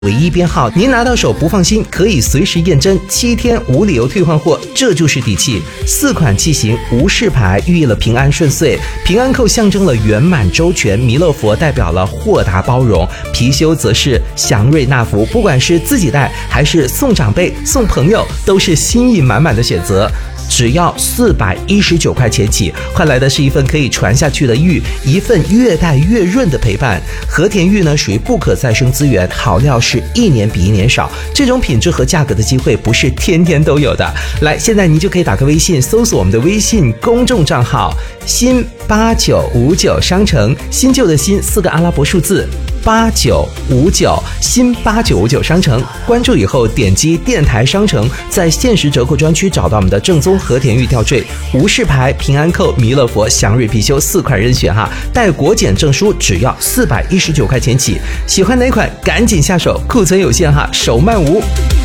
唯一编号，您拿到手不放心，可以随时验真，7天无理由退换货，这就是底气。4款器型无事牌寓意了平安顺遂，平安扣象征了圆满周全，弥勒佛代表了豁达包容，貔貅则是祥瑞纳福。不管是自己戴还是送长辈、送朋友，都是心意满满的选择。只要419块钱起，换来的是一份可以传下去的玉，一份越戴越润的陪伴。和田玉呢，属于不可再生资源，好料是一年比一年少，这种品质和价格的机会不是天天都有的。来，现在您就可以打开微信，搜索我们的微信公众账号新8959商城，新旧的新4个阿拉伯数字8959，新8959商城，关注以后点击电台商城，在限时折扣专区找到我们的正宗和田玉吊坠、无事牌、平安扣、弥勒佛、祥瑞貔貅4款任选哈，带国检证书只要419块钱起，喜欢哪款赶紧下手，库存有限哈，手慢无。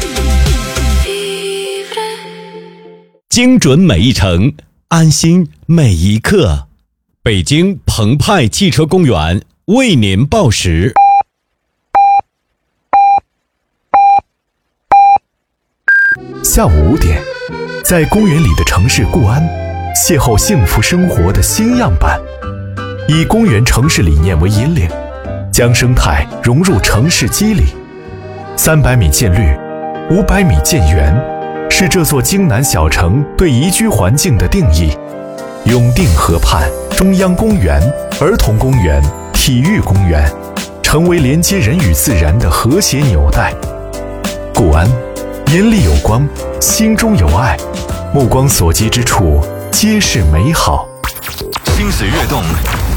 精准每一程，安心每一刻。北京澎湃汽车公园为您报时。 下午5点，在公园里的城市固安，邂逅幸福生活的新样板。以公园城市理念为引领，将生态融入城市肌理。300米建绿，500米建园，是这座京南小城对宜居环境的定义。永定河畔，中央公园、儿童公园、体育公园，成为连接人与自然的和谐纽带。固安，眼里有光，心中有爱，目光所及之处皆是美好。 心水跃动，